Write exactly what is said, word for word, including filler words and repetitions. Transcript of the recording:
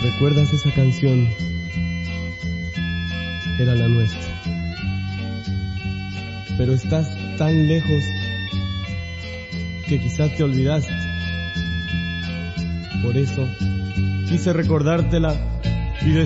¿Recuerdas esa canción? Era la nuestra. Pero estás tan lejos que quizás te olvidaste. Por eso quise recordártela